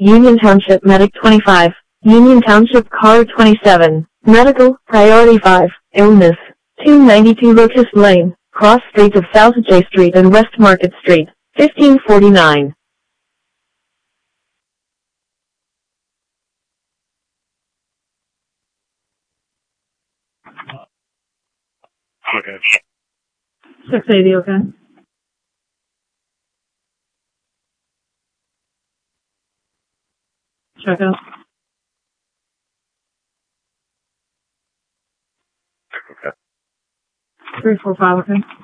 Union Township Medic 25, Union Township Car 27, Medical, Priority 5, Illness, 292 Locust Lane, Cross Streets of South J Street and West Market Street, 1549. Okay. 680, okay? Check out. Okay. 345, okay?